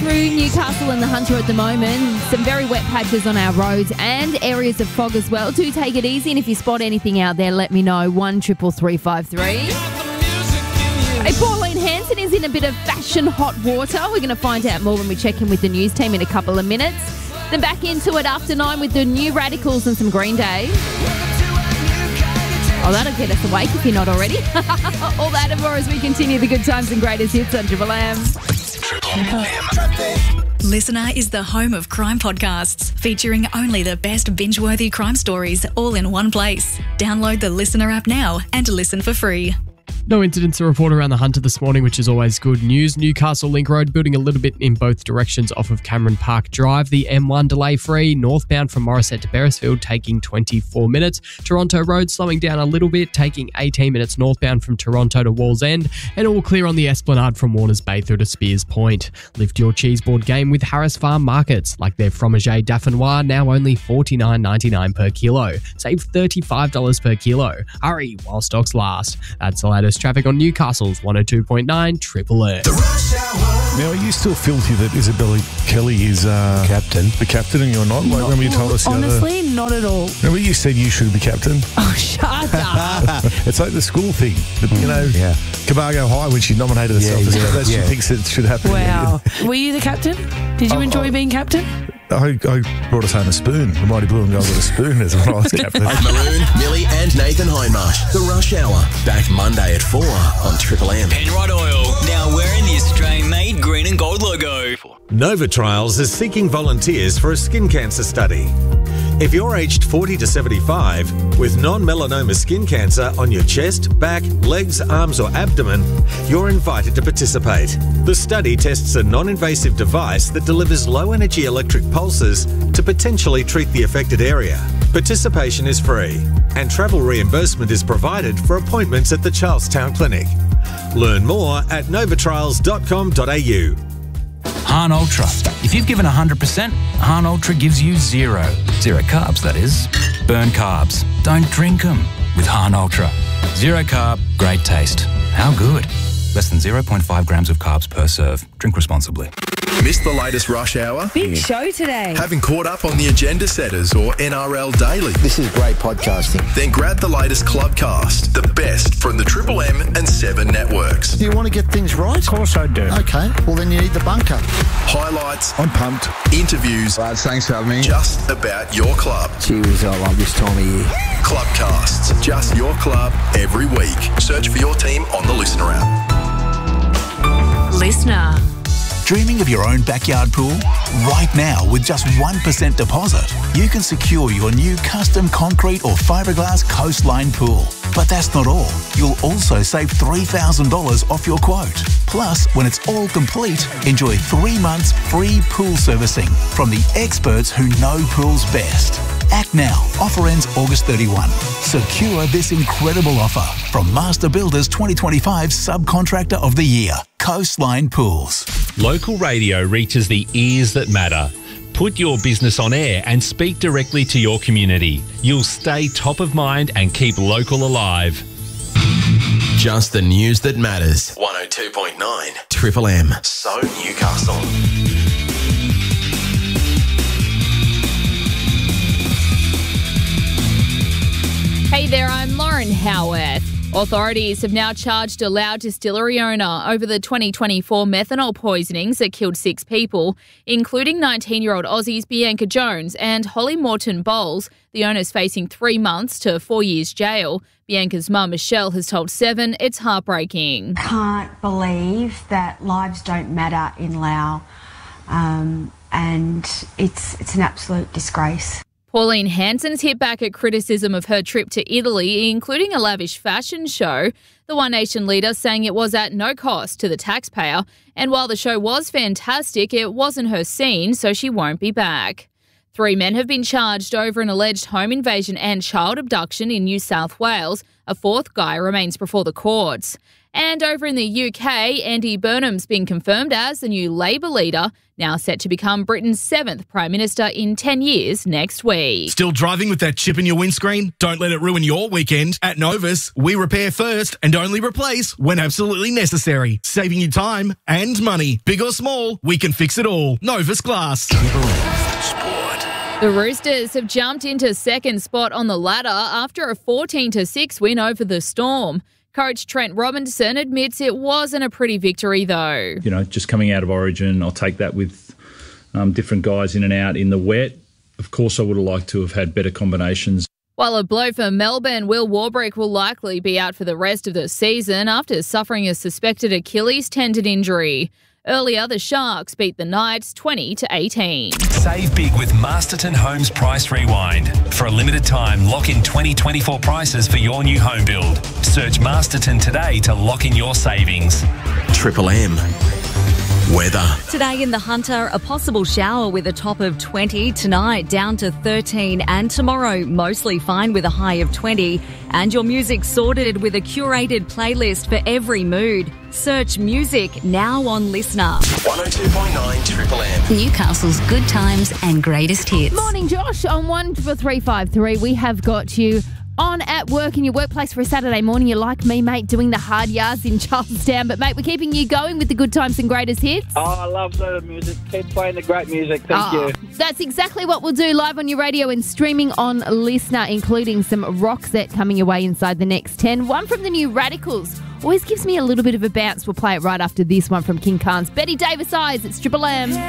through Newcastle and the Hunter at the moment. Some very wet patches on our roads and areas of fog as well. Do take it easy, and if you spot anything out there, let me know. 133353. Hey, Pauline Hanson is in a bit of fashion hot water. We're going to find out more when we check in with the news team in a couple of minutes. Then back into it after 9 with the New Radicals and some Green Day. Oh, that'll get us awake if you're not already. All that and more as we continue the good times and greatest hits on Triple M. Triple M. Listener is the home of crime podcasts, featuring only the best binge-worthy crime stories all in one place. Download the Listener app now and listen for free. No incidents to report around the Hunter this morning, which is always good news. Newcastle Link Road building a little bit in both directions off of Cameron Park Drive. The M1 delay-free, northbound from Morisset to Beresfield, taking 24 minutes. Toronto Road slowing down a little bit, taking 18 minutes northbound from Toronto to Walls End. And all clear on the Esplanade from Warners Bay through to Spears Point. Lift your cheese board game with Harris Farm Markets, like their Fromager Dauphinois, now only $49.99 per kilo. Save $35 per kilo. Hurry while stocks last. That's the latest traffic on Newcastle's 102.9 Triple M. Now, are you still filthy that Isabella Kelly is captain? The captain, and you're not? Like, remember you told us the honestly, not at all. Remember you said you should be captain? Oh, shut up. It's like the school thing. You know, Cabargo High, when she nominated herself as captain, she thinks it should happen. Wow. Were you the captain? Did you enjoy being captain? I brought us home a spoon. The Mighty Blue and Gold got a spoon as when I was captain. Maroon, Millie and Nathan Hindmarsh. The Rush Hour. Back Monday at 4 on Triple M. Penrod Oil. Now wearing the Australian-made green and gold logo. Nova Trials is seeking volunteers for a skin cancer study. If you're aged 40 to 75 with non-melanoma skin cancer on your chest, back, legs, arms or abdomen, you're invited to participate. The study tests a non-invasive device that delivers low-energy electric pulses to potentially treat the affected area. Participation is free and travel reimbursement is provided for appointments at the Charlestown Clinic. Learn more at novatrials.com.au. Han Ultra. If you've given 100%, Han Ultra gives you zero. Zero carbs, that is. Burn carbs. Don't drink them with Han Ultra. Zero carb, great taste. How good? Less than 0.5 grams of carbs per serve. Drink responsibly. Missed the latest Rush Hour? Big show today. Haven't caught up on the Agenda Setters or NRL Daily? This is great podcasting. Then grab the latest Clubcast, the best from the Triple M and 7 networks. Do you want to get things right? Of course I do. Okay, well then you need the bunker. Highlights. I'm pumped. Interviews. Lads, thanks for having me. Just about your club. Gee whiz, I love this time of year. Clubcasts. Just your club every week. Search for your team on the Listener app. Listener. Dreaming of your own backyard pool? Right now, with just 1% deposit, you can secure your new custom concrete or fiberglass coastline pool. But that's not all. You'll also save $3,000 off your quote. Plus, when it's all complete, enjoy 3 months free pool servicing from the experts who know pools best. Act now. Offer ends August 31. Secure this incredible offer from Master Builders 2025 Subcontractor of the Year, Coastline Pools. Local radio reaches the ears that matter. Put your business on air and speak directly to your community. You'll stay top of mind and keep local alive. Just the news that matters. 102.9 Triple M. So Newcastle. Hey there, I'm Lauren Howarth. Authorities have now charged a Loud distillery owner over the 2024 methanol poisonings that killed 6 people, including 19-year-old Aussies Bianca Jones and Holly Morton Bowles. The owner's facing 3 months to 4 years jail. Bianca's mum, Michelle, has told 7 it's heartbreaking. Can't believe that lives don't matter in Laos, and it's an absolute disgrace. Pauline Hanson's hit back at criticism of her trip to Italy, including a lavish fashion show. The One Nation leader saying it was at no cost to the taxpayer, and while the show was fantastic, it wasn't her scene, so she won't be back. 3 men have been charged over an alleged home invasion and child abduction in New South Wales. A 4th guy remains before the courts. And over in the UK, Andy Burnham's been confirmed as the new Labour leader, now set to become Britain's 7th Prime Minister in 10 years next week. Still driving with that chip in your windscreen? Don't let it ruin your weekend. At Novus, we repair first and only replace when absolutely necessary, saving you time and money. Big or small, we can fix it all. Novus Glass. The Roosters have jumped into second spot on the ladder after a 14-6 win over the Storm. Coach Trent Robinson admits it wasn't a pretty victory, though. You know, just coming out of Origin, I'll take that with different guys in and out in the wet. Of course, I would have liked to have had better combinations. While a blow for Melbourne, Will Warbrick will likely be out for the rest of the season after suffering a suspected Achilles tendon injury. Earlier, the Sharks beat the Knights 20-18. Save big with Masterton Homes Price Rewind. For a limited time, lock in 2024 prices for your new home build. Search Masterton today to lock in your savings. Triple M. Weather. Today in the Hunter, a possible shower with a top of 20. Tonight, down to 13. And tomorrow, mostly fine with a high of 20. And your music sorted with a curated playlist for every mood. Search music now on Listener. 102.9 Triple M. Newcastle's good times and greatest hits. Morning, Josh. On 13353, we have got you on at work in your workplace for a Saturday morning. You're like me, mate, doing the hard yards in Charlestown. But, mate, we're keeping you going with the good times and greatest hits. Oh, I love the music. Keep playing the great music. Thank you. That's exactly what we'll do live on your radio and streaming on Listener, including some rock set coming your way inside the next 10. One from the new Radicals. Always gives me a little bit of a bounce. We'll play it right after this one from King Khan's Betty Davis Eyes. It's Triple M.